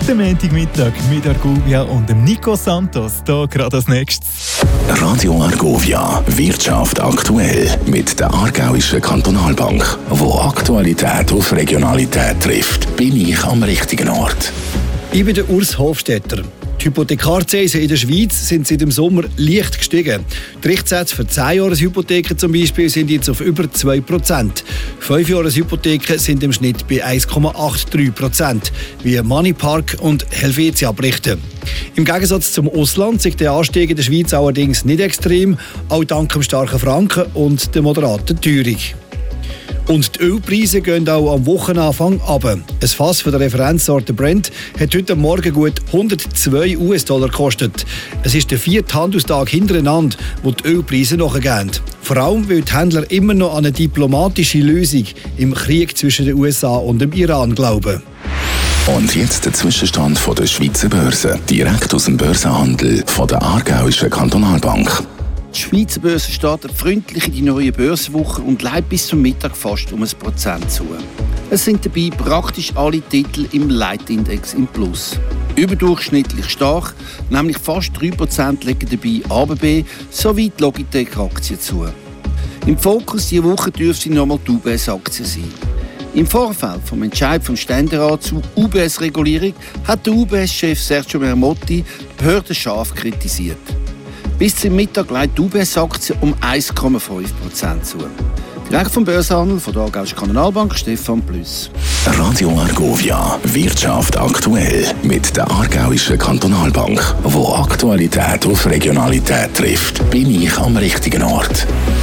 Der Montagmittag mit Argovia und dem Nico Santos. Hier gerade als nächstes. Radio Argovia, Wirtschaft aktuell mit der Aargauischen Kantonalbank. Wo Aktualität auf Regionalität trifft, bin ich am richtigen Ort. Ich bin der Urs Hofstetter. Die Hypothekarzinsen in der Schweiz sind seit dem Sommer leicht gestiegen. Die Richtsätze für 10-Jahres-Hypotheken zum Beispiel sind jetzt auf über 2%. 5-Jahres-Hypotheken sind im Schnitt bei 1,83%, wie Moneypark und Helvetia berichten. Im Gegensatz zum Ausland ist der Anstieg in der Schweiz allerdings nicht extrem, auch dank dem starken Franken und der moderaten Teuerung. Und die Ölpreise gehen auch am Wochenanfang runter. Ein Fass von der Referenzsorte Brent hat heute Morgen gut $102 gekostet. Es ist der 4. Handelstag hintereinander, wo die Ölpreise nachgehen. Vor allem, weil die Händler immer noch an eine diplomatische Lösung im Krieg zwischen den USA und dem Iran glauben. Und jetzt der Zwischenstand von der Schweizer Börse, direkt aus dem Börsenhandel von der Aargauischen Kantonalbank. Die Schweizer Börse startet freundlich in die neue Börsenwoche und legt bis zum Mittag fast um 1% zu. Es sind dabei praktisch alle Titel im Leitindex im Plus. Überdurchschnittlich stark, nämlich fast 3% legen dabei ABB sowie die Logitech-Aktien zu. Im Fokus diese Woche dürfte nochmal die UBS-Aktie sein. Im Vorfeld vom Entscheid vom Ständerat zur UBS-Regulierung hat der UBS-Chef Sergio Mermotti die Behörde scharf kritisiert. Bis zum Mittag legt die UBS-Aktie um 1,5% zu. Direkt vom Börsenhandel von der Aargauischen Kantonalbank, Stefan Plüss. Radio Argovia, Wirtschaft aktuell mit der Aargauischen Kantonalbank. Wo Aktualität auf Regionalität trifft, bin ich am richtigen Ort.